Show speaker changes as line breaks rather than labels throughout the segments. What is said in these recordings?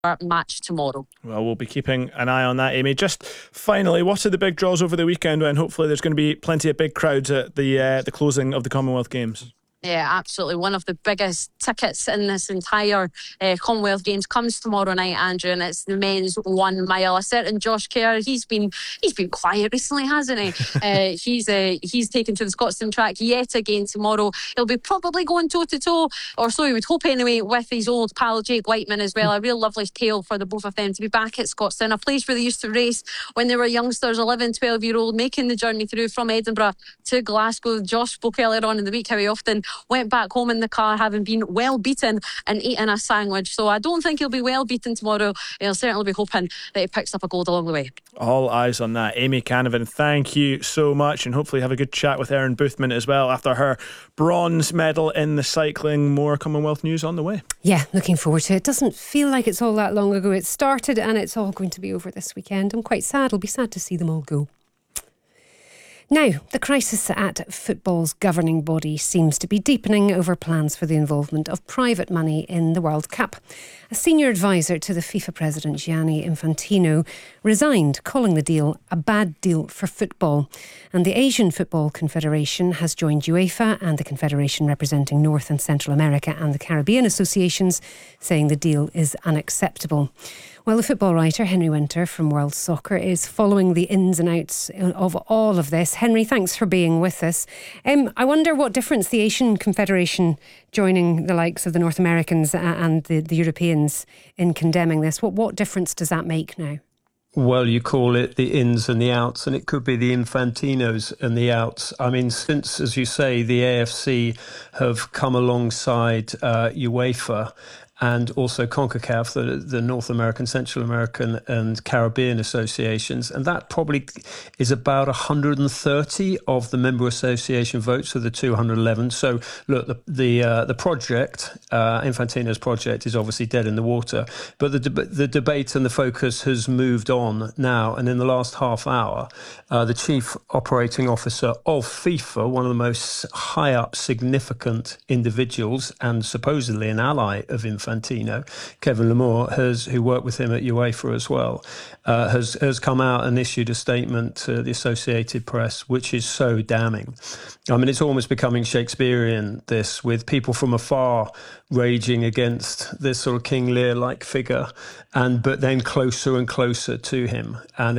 match tomorrow.
Well, we'll be keeping an eye on that, Amy. Just finally, what are the big draws over the weekend when hopefully there's going to be plenty of big crowds at the closing of the Commonwealth Games?
Yeah, absolutely. One of the biggest tickets in this entire Commonwealth Games comes tomorrow night, Andrew, and it's the men's 1 mile. A certain Josh Kerr, he's been quiet recently, hasn't he? He's taken to the Scotstoun track yet again tomorrow. He'll be probably going toe to toe, or so he would hope anyway, with his old pal Jake Whiteman as well. A real lovely tale for the both of them to be back at Scotstoun, a place where they used to race when they were youngsters, 11, 12-year-old, making the journey through from Edinburgh to Glasgow. Josh spoke earlier on in the week how he often went back home in the car having been well beaten and eaten a sandwich. So I don't think he'll be well beaten tomorrow. He'll certainly be hoping that he picks up a gold along the way.
All eyes on that. Amy Canavan, thank you so much, and hopefully have a good chat with Erin Boothman as well after her bronze medal in the cycling. More Commonwealth news on the way.
Yeah, looking forward to it. Doesn't feel like it's all that long ago it started, and it's all going to be over this weekend. I'm quite sad. It'll be sad to see them all go. Now, the crisis at football's governing body seems to be deepening over plans for the involvement of private money in the World Cup. A senior advisor to the FIFA president, Gianni Infantino, resigned, calling the deal a bad deal for football. And the Asian Football Confederation has joined UEFA and the Confederation representing North and Central America and the Caribbean associations, saying the deal is unacceptable. Well, the football writer Henry Winter from World Soccer is following the ins and outs of all of this. Henry, thanks for being with us. I wonder what difference the Asian Confederation joining the likes of the North Americans and the Europeans in condemning this. What difference does that make now?
Well, you call it the ins and the outs, and it could be the Infantinos and the outs. I mean, since, as you say, the AFC have come alongside UEFA and also CONCACAF, the North American, Central American and Caribbean associations. And that probably is about 130 of the member association votes of the 211. So, look, the project, Infantino's project, is obviously dead in the water. But the debate and the focus has moved on now. And in the last half hour, the chief operating officer of FIFA, one of the most high up significant individuals and supposedly an ally of Infantino, Kevin Lamore, who worked with him at UEFA as well, has come out and issued a statement to the Associated Press, which is so damning. I mean, it's almost becoming Shakespearean, this, with people from afar raging against this sort of King Lear-like figure, but then closer and closer to him. And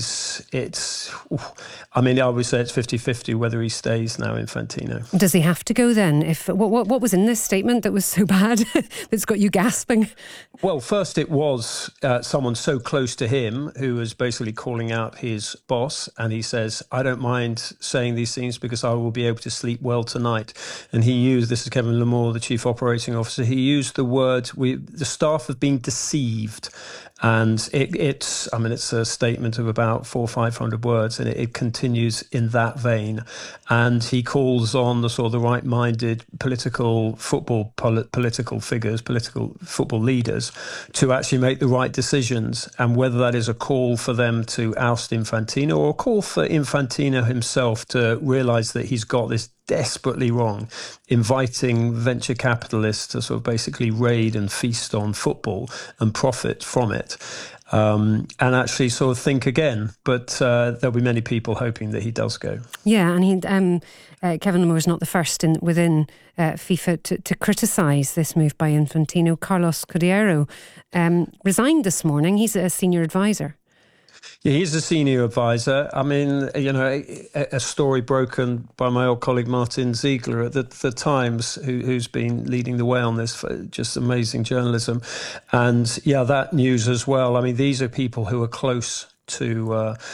I mean, I would say it's 50-50 whether he stays now, Infantino.
Does he have to go then? What was in this statement that was so bad that's got you gasping?
Well, first it was someone so close to him who was basically calling out his boss, and he says, I don't mind saying these things because I will be able to sleep well tonight. And this is Kevin Lamore, the chief operating officer, he used the word, the staff have been deceived. And it's a statement of about 400 or 500 words, and it continues in that vein. And he calls on the sort of the right-minded political figures, political football leaders, to actually make the right decisions. And whether that is a call for them to oust Infantino or a call for Infantino himself to realise that he's got this desperately wrong, inviting venture capitalists to sort of basically raid and feast on football and profit from it, and actually sort of think again. But there'll be many people hoping that he does go.
Yeah, and Kevin Lamore is not the first within FIFA to criticise this move by Infantino. Carlos Cordeiro resigned this morning. He's a senior advisor.
Yeah, he's a senior advisor. I mean, a story broken by my old colleague Martin Ziegler at the Times, who's been leading the way on this, for just amazing journalism. And yeah, that news as well. I mean, these are people who are close to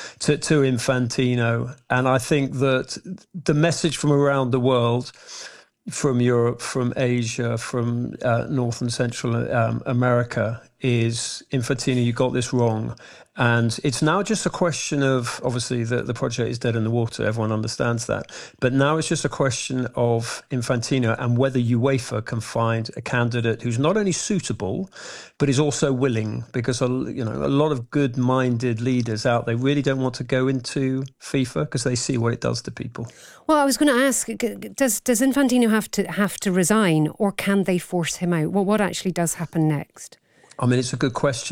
Infantino. And I think that the message from around the world, from Europe, from Asia, from North and Central America, is Infantino, you got this wrong. And it's now just a question of, obviously, the project is dead in the water. Everyone understands that. But now it's just a question of Infantino and whether UEFA can find a candidate who's not only suitable, but is also willing. Because, a lot of good-minded leaders out there really don't want to go into FIFA because they see what it does to people.
Well, I was going to ask, does Infantino have to resign, or can they force him out? What actually does happen next?
I mean, it's a good question.